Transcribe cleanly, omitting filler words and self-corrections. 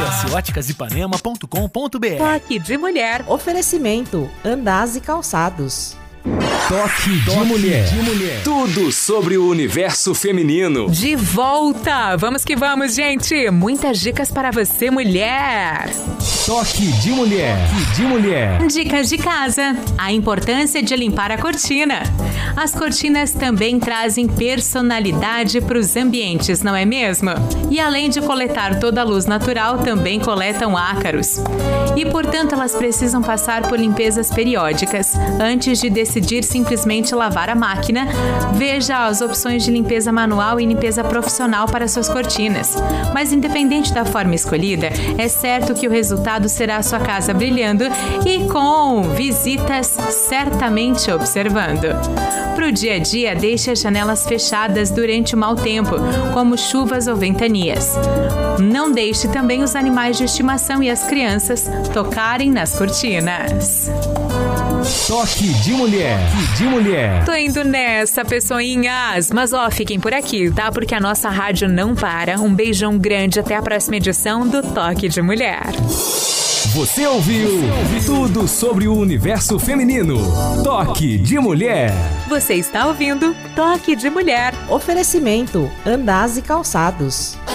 Acesse óticasipanema.com.br. Toque de Mulher. Oferecimento Andaz e Calçados. Toque de Mulher. Tudo sobre o universo feminino. De volta! Vamos que vamos, gente! Muitas dicas para você, mulher! Toque de Mulher. Dicas de casa. A importância de limpar a cortina. As cortinas também trazem personalidade para os ambientes, não é mesmo? E além de coletar toda a luz natural, também coletam ácaros. E, portanto, elas precisam passar por limpezas periódicas. Antes de decidir simplesmente lavar a máquina, veja as opções de limpeza manual e limpeza profissional para suas cortinas. Mas independente da forma escolhida, é certo que o resultado será a sua casa brilhando e com visitas certamente observando. Para o dia a dia, deixe as janelas fechadas durante o mau tempo, como chuvas ou ventanias. Não deixe também os animais de estimação e as crianças tocarem nas cortinas. Toque de Mulher. Tô indo nessa, pessoinhas. Mas fiquem por aqui, tá? Porque a nossa rádio não para. Um beijão grande, até a próxima edição do Toque de Mulher. Você ouviu tudo sobre o universo feminino. Toque de Mulher. Você está ouvindo Toque de Mulher. Oferecimento Andaz e Calçados.